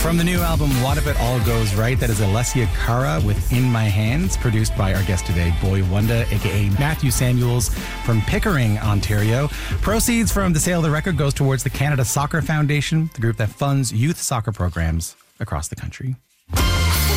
From the new album, What If It All Goes Right, that is Alessia Cara with In My Hands, produced by our guest today, Boy Wonder, a.k.a. Matthew Samuels from Pickering, Ontario. Proceeds from the sale of the record goes towards the Canada Soccer Foundation, the group that funds youth soccer programs across the country.